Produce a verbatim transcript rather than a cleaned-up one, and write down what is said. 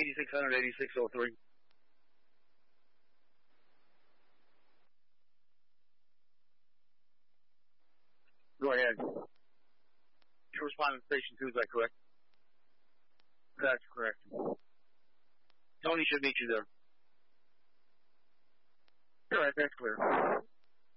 eighty-six hundred, eighty-six oh three. Go ahead. You respond to station two, is that correct? That's correct. Tony should meet you there. All right, that's clear.